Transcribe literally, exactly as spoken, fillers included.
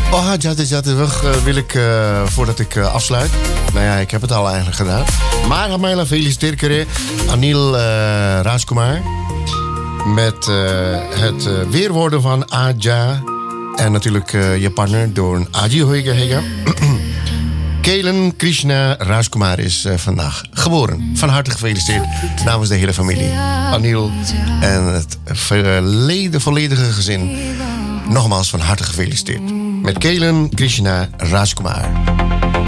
Oh, Jati Jati, uh, wil ik, uh, voordat ik uh, afsluit. Nou ja, ik heb het al eigenlijk gedaan. Maar Amela feliciteer Anil uh, Rajkumar met uh, het uh, weerwoorden van Aja. En natuurlijk uh, je partner door Aji Hoiga Hega. Kelen Krishna Rajkumar is uh, vandaag geboren. Van harte gefeliciteerd namens de hele familie. Anil en het verleden, volledige gezin. Nogmaals van harte gefeliciteerd. Met Kelen Krishna Rajkumar.